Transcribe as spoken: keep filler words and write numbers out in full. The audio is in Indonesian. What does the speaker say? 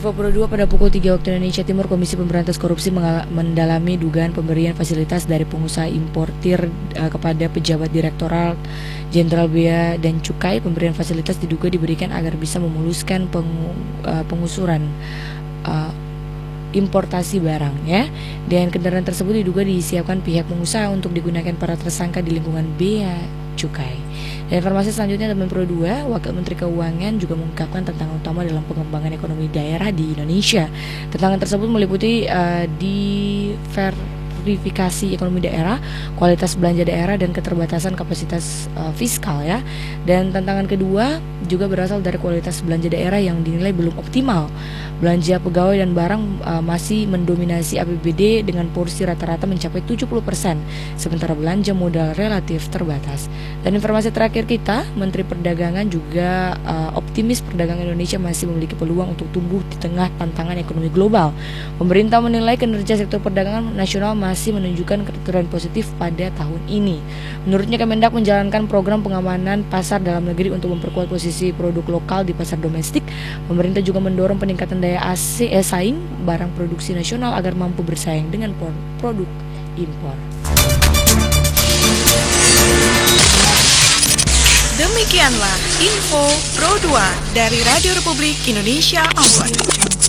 Info Pro dua pada pukul tiga waktu Indonesia Timur, Komisi Pemberantas Korupsi mendalami dugaan pemberian fasilitas dari pengusaha importir uh, kepada pejabat Direktorat Jenderal Bea dan Cukai. Pemberian fasilitas diduga diberikan agar bisa memuluskan pengu, uh, pengusuran uh, importasi barang, ya. Dan kendaraan tersebut diduga disiapkan pihak pengusaha untuk digunakan para tersangka di lingkungan Bea Cukai. Dan informasi selanjutnya dari Pro dua, Wakil Menteri Keuangan juga mengungkapkan tantangan utama dalam pengembangan ekonomi daerah di Indonesia. Tantangan tersebut meliputi uh, diversifikasi ekonomi daerah, kualitas belanja daerah, dan keterbatasan kapasitas uh, fiskal, ya. Dan tantangan kedua juga berasal dari kualitas belanja daerah yang dinilai belum optimal. Belanja pegawai dan barang uh, masih mendominasi A P B D dengan porsi rata-rata mencapai tujuh puluh persen, sementara belanja modal relatif terbatas. Dan informasi terakhir kita, Menteri Perdagangan juga uh, optimis perdagangan Indonesia masih memiliki peluang untuk tumbuh di tengah tantangan ekonomi global. Pemerintah menilai kinerja sektor perdagangan nasional masih menunjukkan tren positif pada tahun ini. Menurutnya, Kemendak menjalankan program pengamanan pasar dalam negeri untuk memperkuat posisi produk lokal di pasar domestik. Pemerintah juga mendorong peningkatan daya asing, eh, saing barang produksi nasional agar mampu bersaing dengan produk impor. Demikianlah Info Pro dua dari Radio Republik Indonesia Ambon.